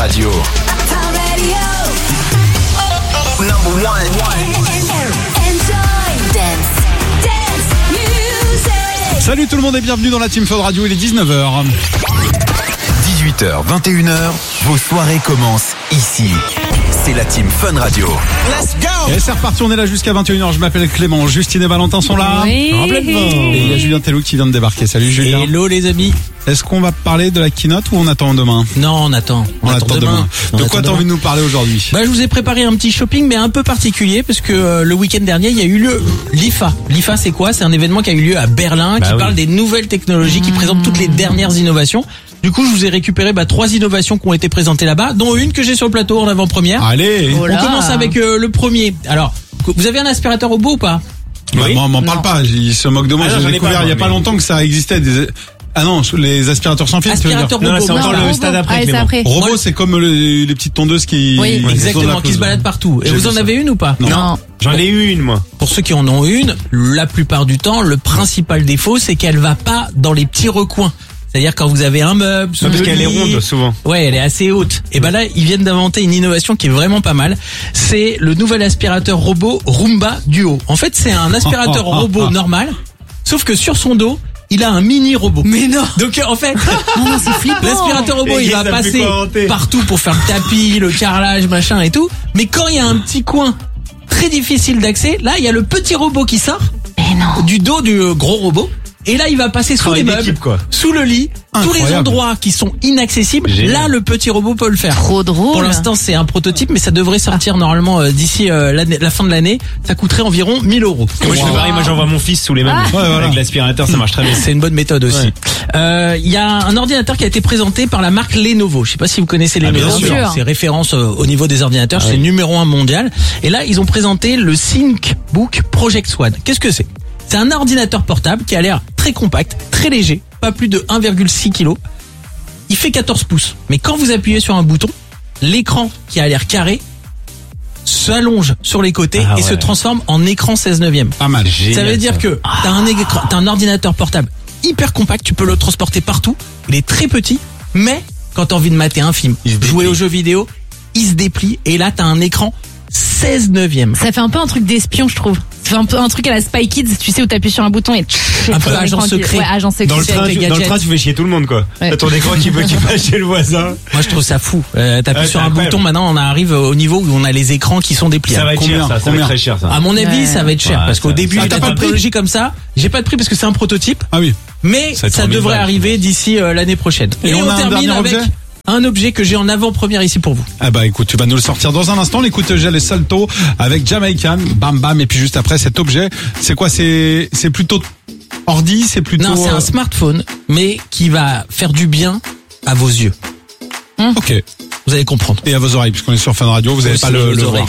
Radio. Number one. Enjoy dance music. Salut tout le monde et bienvenue dans la Team Fun Radio, il est 19h. 18h, 21h, vos soirées commencent ici. C'est la Team Fun Radio. Let's go! Et c'est reparti, on est là jusqu'à 21h, je m'appelle Clément, Justine et Valentin sont là. Oui. En pleine forme. Et il y a Julien Tellou qui vient de débarquer, salut Julien. Hello les amis. Est-ce qu'on va parler de la keynote ou on attend demain? Non, on attend. On attend demain. De quoi t'as envie de nous parler aujourd'hui? Je vous ai préparé un petit shopping mais un peu particulier parce que le week-end dernier il y a eu lieu l'IFA. L'IFA c'est quoi? C'est un événement qui a eu lieu à Berlin qui parle des nouvelles technologies, qui présente toutes les dernières innovations. Du coup, je vous ai récupéré 3 innovations qui ont été présentées là-bas, dont une que j'ai sur le plateau en avant-première. Allez. On commence avec le premier. Alors, vous avez un aspirateur robot ou pas? Oui. Moi, on m'en parle pas, il se moque de moi, j'ai découvert il y a pas longtemps que ça existait Ah non, les aspirateurs sans fil, tu veux dire? Aspirateur robot. Non, c'est encore le stade après. Clément. Robot, c'est comme les petites tondeuses qui... Oui, exactement, qui se baladent partout. Et vous en avez une ou pas? Non. J'en ai eu une, moi. Pour ceux qui en ont une, la plupart du temps, le principal défaut, c'est qu'elle va pas dans les petits recoins. C'est-à-dire quand vous avez un meuble, Parce qu'elle est ronde, souvent. Ouais, elle est assez haute. Et là, ils viennent d'inventer une innovation qui est vraiment pas mal. C'est le nouvel aspirateur robot Roomba Duo. En fait, c'est un aspirateur robot normal, sauf que sur son dos, il a un mini robot. Mais non. Donc en fait, Non, c'est flippant. l'aspirateur robot, il va passer partout pour faire le tapis, le carrelage, machin et tout. Mais quand il y a un petit coin très difficile d'accès, là, il y a le petit robot qui sort du dos du gros robot. Et là, il va passer sous les meubles, sous le lit, tous les endroits qui sont inaccessibles. Génial. Là, le petit robot peut le faire. Trop drôle. Pour l'instant, c'est un prototype, mais ça devrait sortir normalement d'ici la fin de l'année. Ça coûterait environ 1 000 €. Moi, je fais pareil, moi, j'envoie mon fils sous les meubles. Avec l'aspirateur, ça marche très bien. C'est une bonne méthode aussi. Il y a un ordinateur qui a été présenté par la marque Lenovo. Je sais pas si vous connaissez Lenovo. bien sûr. C'est référence au niveau des ordinateurs. C'est numéro 1 mondial. Et là, ils ont présenté le ThinkBook Project One. Qu'est-ce que c'est? C'est un ordinateur portable qui a l'air très compact, très léger, pas plus de 1,6 kg. Il fait 14 pouces. Mais quand vous appuyez sur un bouton, l'écran qui a l'air carré s'allonge sur les côtés et se transforme en écran 16/9. Pas mal. Ça veut dire que t'as un ordinateur portable hyper compact, tu peux le transporter partout. Il est très petit, mais quand t'as envie de mater un film, jouer aux jeux vidéo, il se déplie et là t'as un écran 16/9. Ça fait un peu un truc d'espion, je trouve. C'est un peu un truc à la Spy Kids, tu sais, où t'appuies sur un bouton et... Un peu agent secret. Ouais, agent secret. Dans le gadgets. train, tu fais chier tout le monde, quoi. Ouais. T'as ton écran qui passe chez le voisin. Moi je trouve ça fou. T'appuies sur un incroyable. bouton, maintenant on arrive au niveau où on a les écrans qui sont dépliables. Ça va être cher, ça va être très cher, ça. À mon avis, ça va être cher Ouais, parce qu'au ça- début, ça- la t'as pas le prix technologie comme ça, j'ai pas de prix parce que c'est un prototype, Ah oui. mais Ça va être ça 100 000 devrait balles. arriver d'ici l'année prochaine. Et on a un termine dernier avec objet un objet que j'ai en avant-première ici pour vous. Ah écoute, tu vas nous le sortir dans un instant. On écoute Gel et Salto avec Jamaican, Bam Bam, et puis juste après cet objet, c'est quoi? C'est plutôt ordi, c'est plutôt... Non, c'est un smartphone, mais qui va faire du bien à vos yeux. Ok. Vous allez comprendre. Et à vos oreilles, puisqu'on est sur Fun Radio, vous n'allez Aussi pas le aux voir. oreilles.